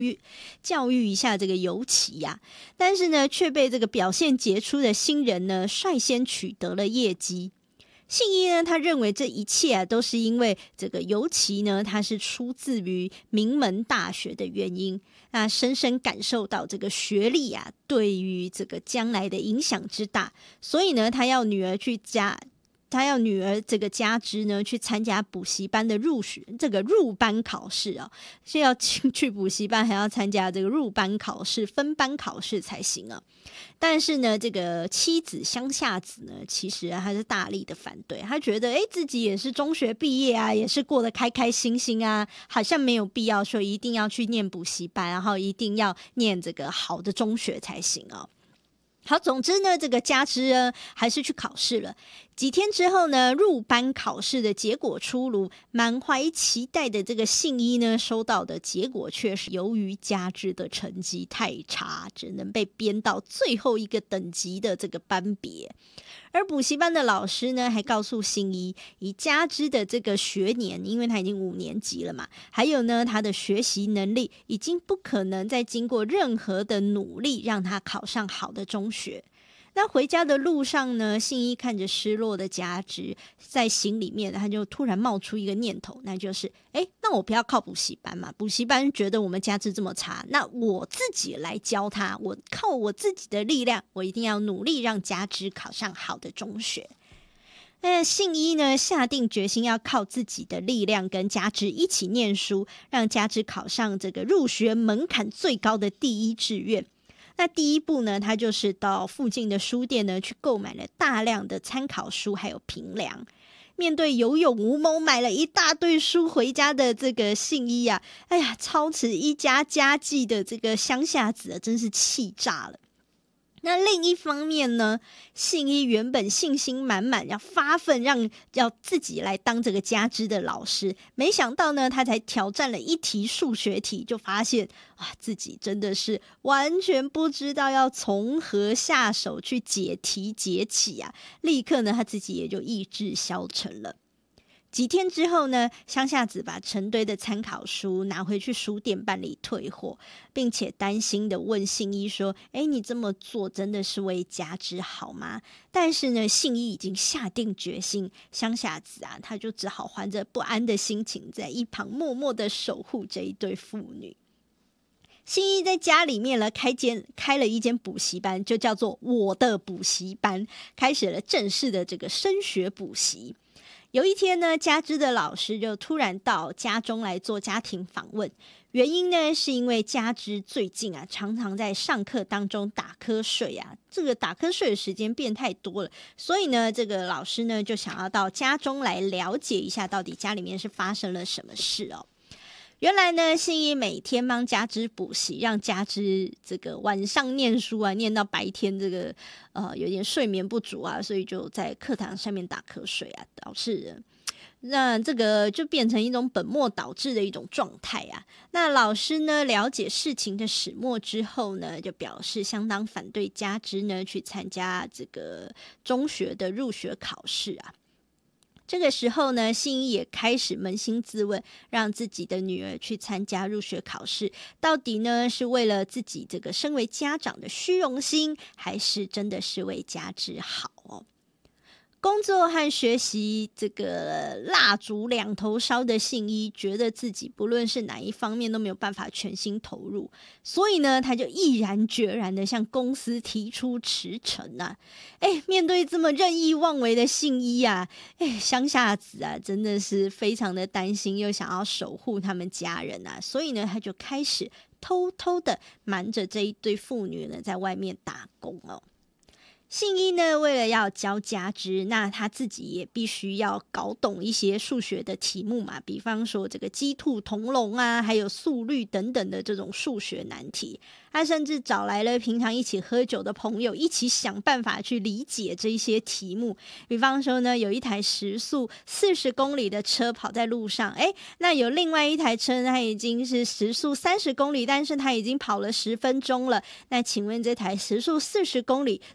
教育一下这个游棋呀，但是呢，却被这个表现杰出的新人呢率先取得了业绩。信一呢，他认为这一切啊都是因为这个游棋呢，它是出自于名门大学的原因，那深深感受到这个学历啊对于这个将来的影响之大，所以呢，他要女儿这个加之呢去参加补习班的入班考试哦，是要去补习班还要参加这个入班考试、分班考试才行啊。但是呢，这个妻子乡下子呢，其实他是大力的反对，他觉得自己也是中学毕业啊，也是过得开开心心啊，好像没有必要说一定要去念补习班，然后一定要念这个好的中学才行哦。好，总之呢，这个加之呢还是去考试了。几天之后呢，入班考试的结果出炉，满怀期待的这个信一呢，收到的结果却是由于加之的成绩太差，只能被编到最后一个等级的这个班别。而补习班的老师呢，还告诉信一，以加之的这个学年，因为他已经5年级了嘛，还有呢，他的学习能力已经不可能再经过任何的努力让他考上好的中学。那回家的路上呢，信一看着失落的加之，在心里面他就突然冒出一个念头，那就是那我不要靠补习班嘛，补习班觉得我们加之这么差，那我自己来教他，我靠我自己的力量，我一定要努力让加之考上好的中学。信一呢下定决心要靠自己的力量跟加之一起念书，让加之考上这个入学门槛最高的第一志愿。那第一步呢，他就是到附近的书店呢去购买了大量的参考书还有评量。面对有勇无谋买了一大堆书回家的这个信一啊，操持一家家计的这个乡下子真是气炸了。那另一方面呢，信一原本信心满满，要发奋要自己来当这个加之的老师，没想到呢，他才挑战了一题数学题，就发现自己真的是完全不知道要从何下手去解题解起啊！立刻呢，他自己也就意志消沉了。几天之后呢，乡下子把成堆的参考书拿回去书店办理退货，并且担心的问信一说：你这么做真的是为加之好吗？但是呢，信一已经下定决心，乡下子啊，他就只好怀着不安的心情，在一旁默默的守护这一对父女。信一在家里面呢开了一间补习班，就叫做我的补习班，开始了正式的这个升学补习。有一天呢，加之的老师就突然到家中来做家庭访问，原因呢是因为加之最近常常在上课当中打瞌睡啊，这个打瞌睡的时间变太多了，所以呢，这个老师呢就想要到家中来了解一下，到底家里面是发生了什么事哦。原来呢，信一每天帮加之补习，让加之这个晚上念书啊，念到白天这个有点睡眠不足啊，所以就在课堂上面打瞌睡啊，导致那这个就变成一种本末倒置的一种状态啊。那老师呢了解事情的始末之后呢，就表示相当反对加之呢去参加这个中学的入学考试啊。这个时候呢，信一也开始扪心自问，让自己的女儿去参加入学考试，到底呢是为了自己这个身为家长的虚荣心，还是真的是为加之好哦？工作和学习这个蜡烛两头烧的信一，觉得自己不论是哪一方面都没有办法全心投入，所以呢，他就毅然决然的向公司提出辞呈啊。面对这么任意妄为的信一啊，乡下子啊，真的是非常的担心，又想要守护他们家人啊，所以呢，他就开始偷偷的瞒着这一对父女呢，在外面打工哦。信一呢，为了要教加之，那他自己也必须要搞懂一些数学的题目嘛，比方说这个鸡兔同笼啊，还有速率等等的这种数学难题。他甚至找来了平常一起喝酒的朋友，一起想办法去理解这些题目。比方说呢，有一台时速40公里的车跑在路上，那有另外一台车，它已经是时速30公里，但是它已经跑了10分钟了。那请问这台时速40公里的车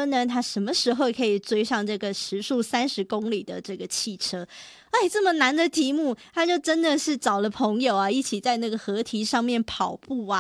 车呢，它什么时候可以追上这个时速30公里的这个汽车？哎，这么难的题目，他就真的是找了朋友啊，一起在那个河堤上面跑步啊。